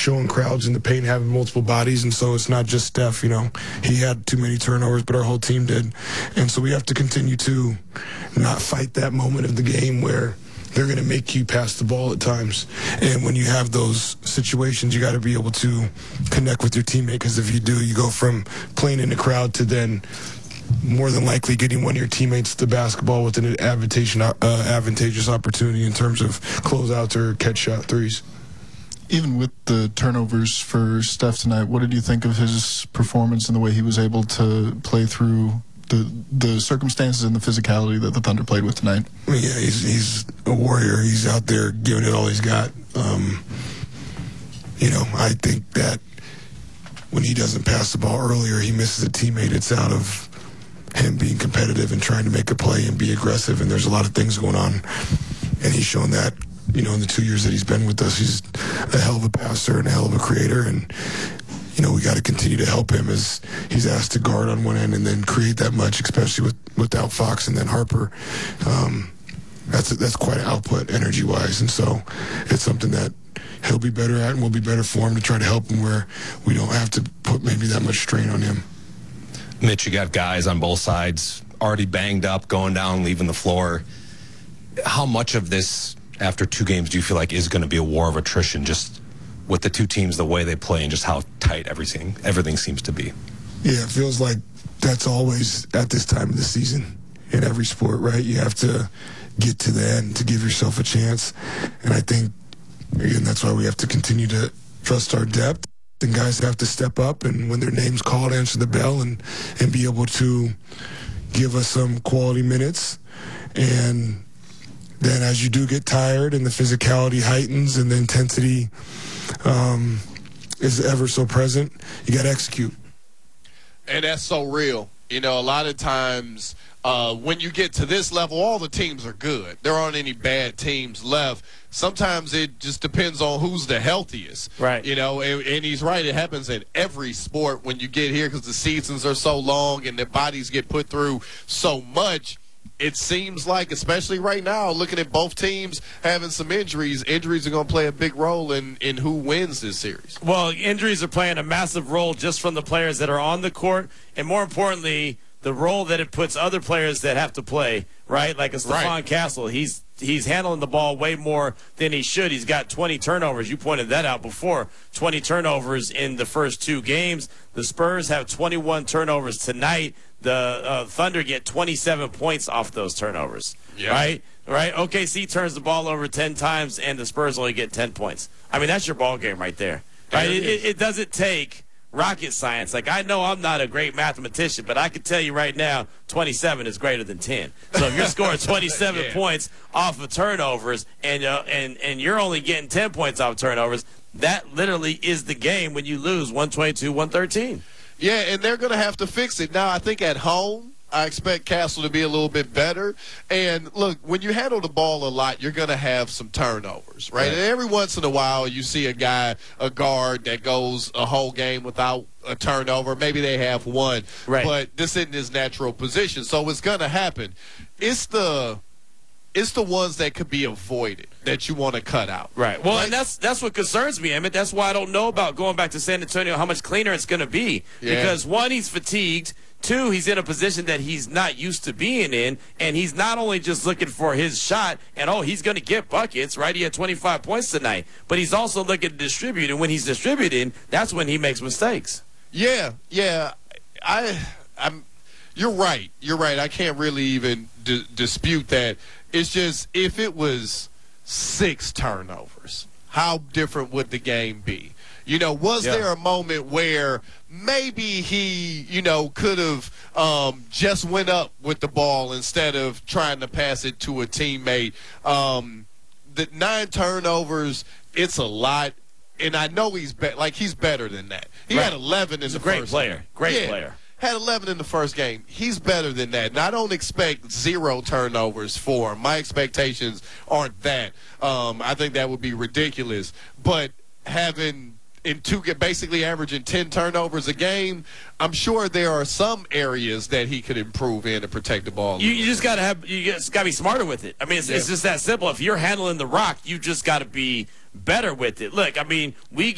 showing crowds in the paint, having multiple bodies, and so it's not just Steph. He had too many turnovers, but our whole team did, and so we have to continue to not fight that moment of the game where they're going to make you pass the ball at times. And when you have those situations, you got to be able to connect with your teammate, because if you do, you go from playing in the crowd to then more than likely getting one of your teammates the basketball with an advantageous opportunity in terms of closeouts or catch shot threes. Even with the turnovers for Steph tonight, what did you think of his performance and the way he was able to play through the circumstances and the physicality that the Thunder played with tonight? Yeah, he's a warrior. He's out there giving it all he's got. I think that when he doesn't pass the ball earlier, he misses a teammate. It's out of him being competitive and trying to make a play and be aggressive, and there's a lot of things going on. And he's shown that, in the 2 years that he's been with us. He's a hell of a passer and a hell of a creator, and we got to continue to help him as he's asked to guard on one end and then create that much, especially without Fox and then Harper. That's quite an output energy-wise, and so it's something that he'll be better at, and we'll be better for him to try to help him where we don't have to put maybe that much strain on him. Mitch, you got guys on both sides already banged up, going down, leaving the floor. How much of this, after 2 games, do you feel like is going to be a war of attrition, just with the two teams, the way they play, and just how tight everything seems to be? Yeah, it feels like that's always at this time of the season in every sport, right? You have to get to the end to give yourself a chance. And I think, again, that's why we have to continue to trust our depth. And guys have to step up, and when their name's called, answer the bell and be able to give us some quality minutes. And then as you do get tired and the physicality heightens and the intensity is ever so present, you got to execute. And that's so real. A lot of times when you get to this level, all the teams are good. There aren't any bad teams left. Sometimes it just depends on who's the healthiest. Right. And he's right. It happens in every sport when you get here because the seasons are so long and their bodies get put through so much. It seems like, especially right now, looking at both teams having some injuries are going to play a big role in who wins this series. Well, injuries are playing a massive role just from the players that are on the court, and more importantly, the role that it puts other players that have to play, right? Like a Stephon Castle, he's handling the ball way more than he should. He's got 20 turnovers. You pointed that out before. 20 turnovers in the first 2 games. The Spurs have 21 turnovers tonight. The Thunder get 27 points off those turnovers, right? OKC turns the ball over 10 times, and the Spurs only get 10 points. I mean, that's your ball game right there. Right? It doesn't take rocket science. Like, I know I'm not a great mathematician, but I can tell you right now 27 is greater than 10. So if you're scoring 27 points off of turnovers and you're only getting 10 points off of turnovers, that literally is the game when you lose 122-113. Yeah, and they're going to have to fix it. Now, I think at home, I expect Castle to be a little bit better. And, look, when you handle the ball a lot, you're going to have some turnovers, right? And every once in a while, you see a guard that goes a whole game without a turnover. Maybe they have one. Right. But this isn't his natural position, so it's going to happen. It's the ones that could be avoided that you want to cut out. Right. Well, and that's what concerns me, Emmett. That's why I don't know about going back to San Antonio, how much cleaner it's going to be. Yeah. Because, 1, he's fatigued. 2, he's in a position that he's not used to being in, and he's not only just looking for his shot, and, he's going to get buckets, right? He had 25 points tonight. But he's also looking to distribute, and when he's distributing, that's when he makes mistakes. Yeah. You're right. I can't really even dispute that. It's just, if it was 6 turnovers, how different would the game be? Was there a moment where maybe he, could have just went up with the ball instead of trying to pass it to a teammate? The 9 turnovers, it's a lot. And I know he's better than that. He had 11 in the first game. Great player. Had 11 in the first game. He's better than that. And I don't expect 0 turnovers for him. My expectations aren't that. I think that would be ridiculous. But basically averaging 10 turnovers a game, I'm sure there are some areas that he could improve in to protect the ball. You just got to be smarter with it. I mean, it's just that simple. If you're handling the rock, you just got to be better with it. Look, I mean, we